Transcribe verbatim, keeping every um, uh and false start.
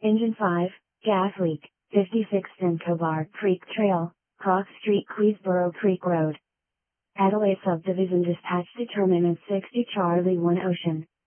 Engine five, gas leak, fifty-six Sincobar Creek Trail, Cross Street, Queensboro Creek Road. Adelaide Subdivision dispatch determinant sixty Charlie one Ocean.